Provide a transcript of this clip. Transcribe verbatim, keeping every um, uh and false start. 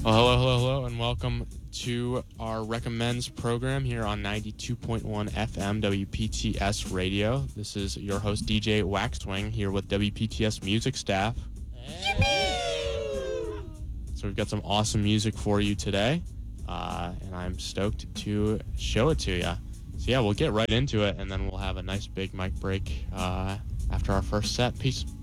Well, hello, hello, hello, and welcome to our Recommends program here on ninety-two point one F M W P T S Radio. This is your host, D J Waxwing, here with W P T S music staff. So we've got some awesome music for you today, uh, and I'm stoked to show it to you. So yeah, we'll get right into it, and then we'll have a nice big mic break uh, after our first set. Peace.